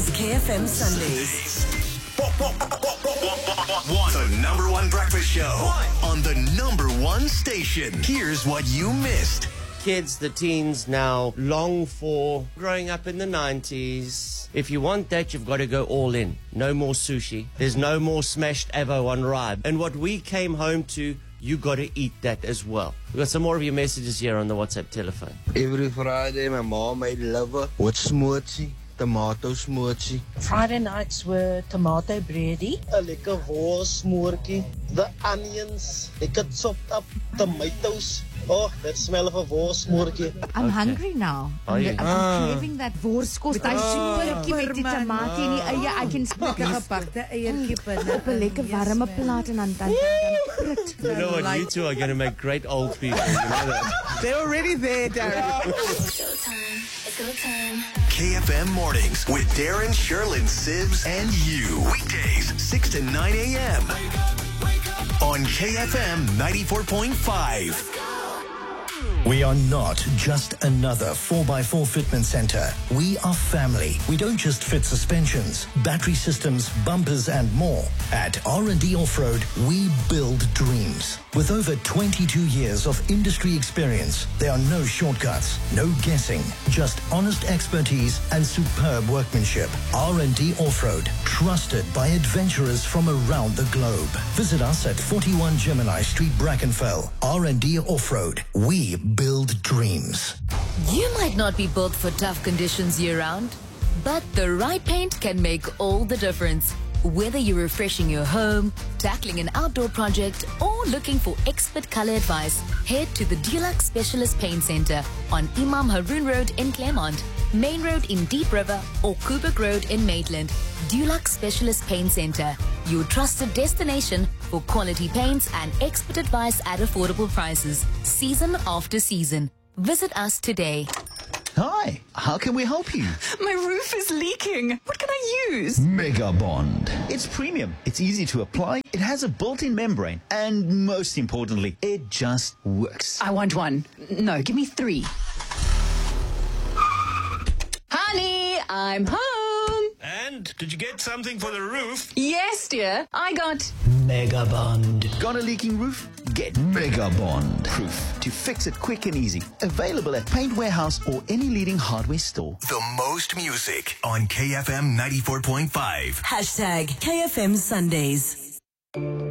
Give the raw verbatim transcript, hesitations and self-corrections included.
is K F M Sundays. The number one breakfast show on the number one station. Here's what you missed. Kids, the teens now long for growing up in the nineties. If you want that, you've got to go all in. No more sushi. There's no more smashed avo on rye. And what we came home to, you got to eat that as well. We've got some more of your messages here on the WhatsApp telephone. Every Friday, my mom made liver with smoothie, tomato smoothie. Friday nights were tomato bready. A lekker wol smoortjie. The onions, lekker chopped up tomatoes. Oh, that smell of a wol smoortjie. I'm okay. hungry now. Are you? I'm Ah. craving that worskos. Daai smoortjie met die tamatie en die eie. I can speak. Lekker gepakte eiertjie binne. Op 'n lekker warme plaat en dan dan prit. You know what? You two are going to make great old people. You know that? They're already there, Darren. It's showtime. It's go time. K F M Mornings with Darren, Sherlyn, Sibs, and you. Weekdays, six to nine a.m. on K F M ninety-four point five. We are not just another four by four fitment center. We are family. We don't just fit suspensions, battery systems, bumpers, and more. At R and D Off-Road, we build dreams. With over twenty-two years of industry experience, there are no shortcuts, no guessing, just honest expertise and superb workmanship. R and D Off-Road, trusted by adventurers from around the globe. Visit us at forty-one Gemini Street, Brackenfell. R and D Off-Road, we build dreams. You might not be built for tough conditions year-round, but the right paint can make all the difference. Whether you're refreshing your home, tackling an outdoor project, or looking for expert color advice, head to the Dulux Specialist Paint Center on Imam Haroon Road in Claremont, Main Road in Deep River, or Kubrick Road in Maitland. Dulux Specialist Paint Center, your trusted destination for quality paints and expert advice at affordable prices, season after season. Visit us today. Hi, how can we help you? My roof is leaking. What can I use? Mega Bond. It's premium. It's easy to apply. It has a built-in membrane. And most importantly, it just works. I want one. No, give me three. Honey, I'm home. And did you get something for the roof? Yes, dear. I got Mega Bond. Got a leaking roof? Get Mega Bond. Proof to fix it quick and easy. Available at Paint Warehouse or any leading hardware store. The most music on K F M ninety-four point five. Hashtag K F M Sundays.